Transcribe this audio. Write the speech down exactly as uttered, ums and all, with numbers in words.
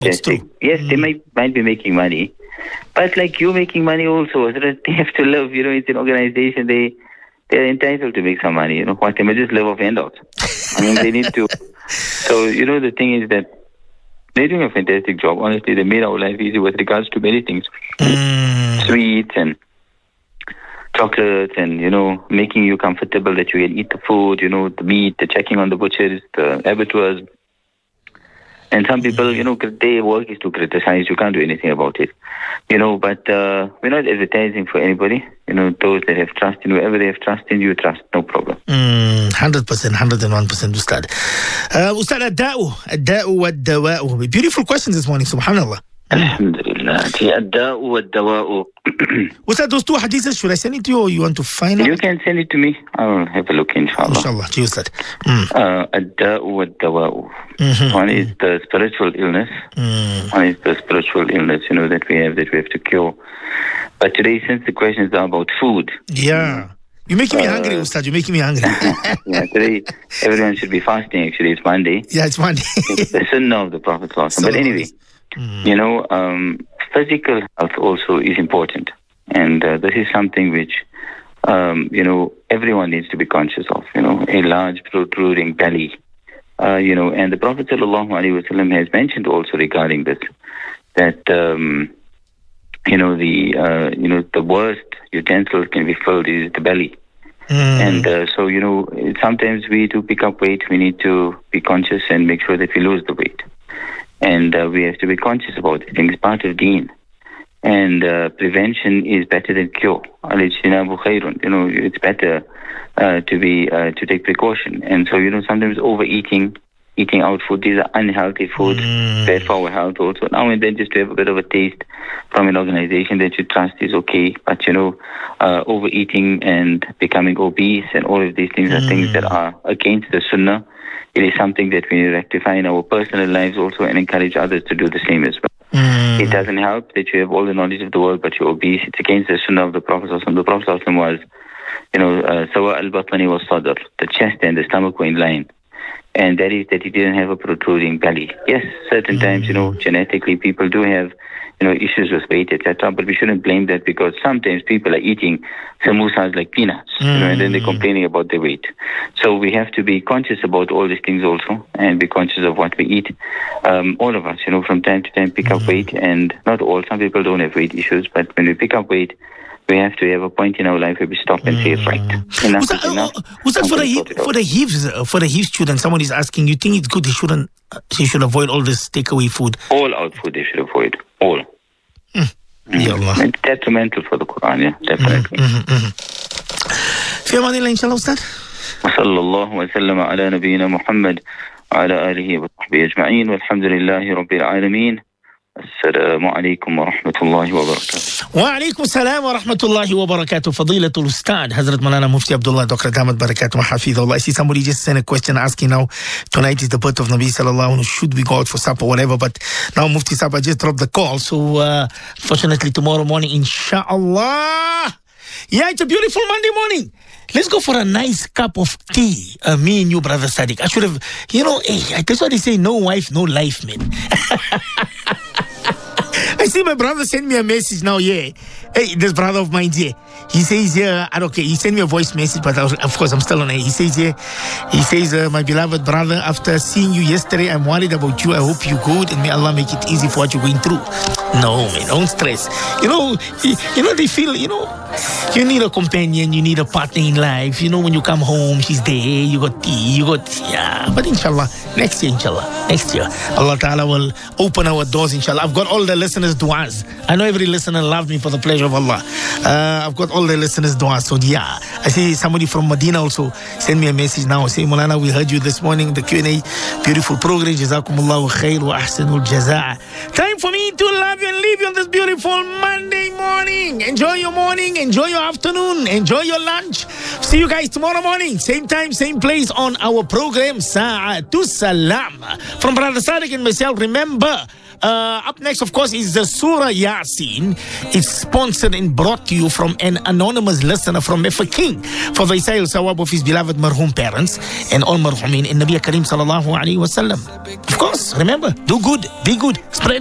It's true. Yes, mm. they might might be making money, but like you making money also, they have to live. You know, it's an organization. They they're entitled to make some money. You know, what they may just live off handouts. I mean, they need to. So you know, the thing is that they're doing a fantastic job. Honestly, they made our life easy with regards to many things, mm. sweets and chocolates, and you know, making you comfortable that you can eat the food. You know, the meat, the checking on the butchers, the abattoirs. And some people, you know, their work is to criticize. You can't do anything about it, you know. But uh, we're not advertising for anybody. You know, those that have trust in whoever they have trust in, you trust, no problem. Mm, hundred percent, hundred and one percent, Ustad. Uh, Ustad, Ad-Da'u, Ad-Da'u wad-Dawa'u. Beautiful questions this morning. Subhanallah. Alhamdulillah. Ad-Da'u wad-Dawa'u. Ustad, those two hadiths, should I send it to you or you want to find it? You can send it to me. I'll have a look, inshallah. Inshallah. Ji, Ustad. Mm. Uh, Ad-Da'u wad-Dawa'u. Mm-hmm. One is the spiritual illness. Mm. One is the spiritual illness, you know, that we have, that we have to cure. But today, since the questions are about food. Yeah. You're making me uh, hungry, Ustad. You're making me hungry. Yeah, today, everyone should be fasting, actually. It's Monday. Yeah, it's Monday. It's the sunnah of the Prophet. So but anyway, mm. you know, um, physical health also is important. And uh, this is something which, um, you know, everyone needs to be conscious of. You know, a large protruding belly. Uh, you know, and the Prophet sallallahu alaihi wasallam has mentioned also regarding this, that, um, you know, the, uh, you know, the worst utensil can be filled is the belly. Mm. And uh, so, you know, sometimes we do pick up weight, we need to be conscious and make sure that we lose the weight. And uh, we have to be conscious about it. It's part of deen. And uh, prevention is better than cure. Al-ijtinabu khayrun. You know, it's better uh, to be uh, to take precaution. And so, you know, sometimes overeating, eating out food, these are unhealthy food, mm. bad for our health also. Now and then, just to have a bit of a taste from an organization that you trust is okay. But, you know, uh, overeating and becoming obese and all of these things mm. are things that are against the sunnah. It is something that we need to rectify in our personal lives also and encourage others to do the same as well. Mm. It doesn't help that you have all the knowledge of the world, but you're obese. It's against the sunnah of the Prophet. The Prophet was, you know, sawa al-batani was sadr. The chest and the stomach were in line. And that is that he didn't have a protruding belly. Yes, certain mm. times, you know, genetically people do have, you know, issues with weight, et cetera. But we shouldn't blame that because sometimes people are eating samosas like peanuts, mm. you know, and then they're complaining about their weight. So we have to be conscious about all these things also and be conscious of what we eat. Um, all of us, you know, from time to time pick up weight, and not all. Some people don't have weight issues, but when we pick up weight, we have to have a point in our life where we stop and say, right, enough was is that, enough. Uh, was that for the, for the H I V S, for the H I V student, someone is asking, you think it's good they shouldn't, they should avoid all this takeaway food? All out food they should avoid, all. Mm. Mm. Ya Allah. It's detrimental for the Quran, yeah, definitely. في أمان الله إن شاء الله أستاذ. وصلى الله وسلم على نبينا محمد وعلى آله وصحبه أجمعين والحمد لله رب العالمين. السلام عليكم ورحمة الله وبركاته. وعليكم السلام ورحمة الله وبركاته. فضيلة الأستاذ Hazrat Malana Mufti Abdullah Doctor Damat Barakatuh Hafidhullah. I see somebody just sent a question asking now, tonight is the birth of Nabi Sallallahu Alaihi Wasallam. Should we go out for supper, whatever? But now Mufti Sahab just dropped the call. So, uh, fortunately, tomorrow morning, inshallah. Yeah, it's a beautiful Monday morning. Let's go for a nice cup of tea. Uh, me and you, Brother Sadiq. I should have, you know, hey, that's why they say no wife, no life, man. I see my brother send me a message now, yeah. Hey, this brother of mine here. He says here, uh, okay, he sent me a voice message, but I was, of course I'm still on it. He says here, he says, uh, my beloved brother, after seeing you yesterday, I'm worried about you. I hope you're good and may Allah make it easy for what you're going through. No, man, don't stress. You know, you know, they feel, you know, you need a companion, you need a partner in life. You know, when you come home, she's there, you got tea, you got, yeah. But inshallah, next year, inshallah, next year, Allah Ta'ala will open our doors, inshallah. I've got all the listeners' du'as. I know every listener loves me for the pleasure of Allah. Uh, I've got all the listeners' du'as. So, yeah, I see somebody from Medina also send me a message now. Say, Mulana, we heard you this morning, the Q and A. Beautiful program. Jazakumullahu khair wa ahsanul jazaa. Time for me to love you and leave you on this beautiful Monday morning. Enjoy your morning. Enjoy your afternoon. Enjoy your lunch. See you guys tomorrow morning. Same time, same place on our program, Sa'atu Salam. From Brother Sadiq and myself, remember, uh, up next, of course, is the Surah Yasin. Yasin is sponsored and brought to you from an anonymous listener from Meffa King for the Isaiah Sawab of his beloved marhum parents and all marhumin in Nabi Kareem sallallahu alayhi wa sallam. Of course, remember, do good, be good, spread